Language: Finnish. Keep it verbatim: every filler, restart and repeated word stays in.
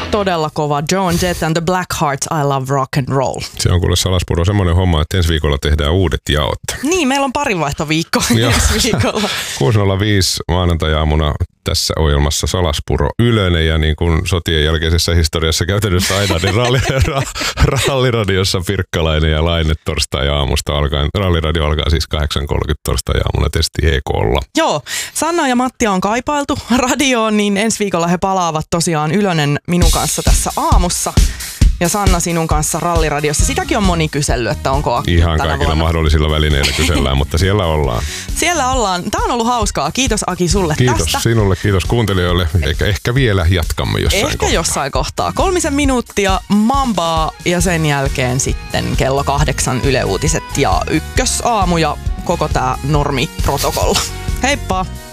todella kova. Joan Jett and the Blackhearts, I Love Rock and Roll. Se on kuule Salaspuro semmoinen homma, että ensi viikolla tehdään uudet jaot. Niin, meillä on parinvaihtoviikko ensi viikolla. kuusi nolla viisi maanantai-aamuna tässä ohjelmassa Salaspuro Ylönen ja niin kuin sotien jälkeisessä historiassa käytännössä aina, niin ralli, ra, ralliradiossa Pirkkalainen ja Laine torstai-aamusta alkaen. Ralliradio alkaa siis kahdeksan kolmekymmentä torstai-aamuna testi E K:lla. Joo, Sanna ja Mattia on kaipailtu radioon, niin ensi viikolla he palaavat tosiaan Ylönen minun kanssa tässä aamussa. Ja Sanna sinun kanssa Ralliradiossa. Sitäkin on moni kysellyt, että onko Aki Ihan tänä kaikilla vuonna. mahdollisilla välineillä kysellään, mutta siellä ollaan. Siellä ollaan. Tämä on ollut hauskaa. Kiitos Aki sulle kiitos tästä. Kiitos sinulle, kiitos kuuntelijoille. Eikä ehkä vielä jatkamme jossain Ehkä kohtaa. jossain kohtaa. Kolmisen minuuttia Mambaa ja sen jälkeen sitten kello kahdeksan Yle Uutiset ja ykkösaamu ja koko tää normiprotokolla. Heippa!